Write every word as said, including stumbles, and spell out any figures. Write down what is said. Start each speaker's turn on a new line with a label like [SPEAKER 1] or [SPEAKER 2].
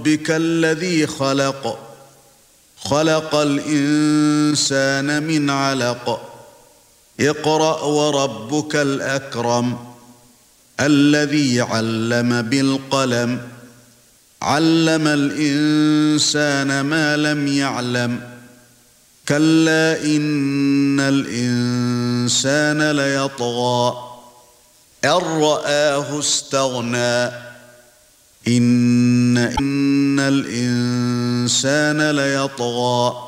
[SPEAKER 1] ربك الذي خلق خلق الإنسان من علق اقرأ وربك الأكرم الذي علم بالقلم علم الإنسان ما لم يعلم كلا إن الإنسان ليطغى أن رآه استغنى إن إن الإنسان ليطغى